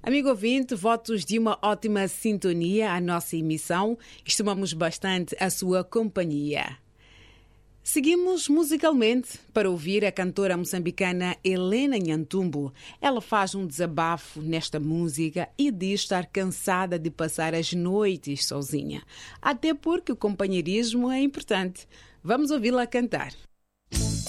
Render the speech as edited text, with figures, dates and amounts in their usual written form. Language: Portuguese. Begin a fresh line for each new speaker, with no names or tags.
Amigo ouvinte, votos de uma ótima sintonia à nossa emissão. Estimamos bastante a sua companhia. Seguimos musicalmente para ouvir a cantora moçambicana Helena Nhantumbo. Ela faz um desabafo nesta música e diz estar cansada de passar as noites sozinha. Até porque o companheirismo é importante. Vamos ouvi-la cantar.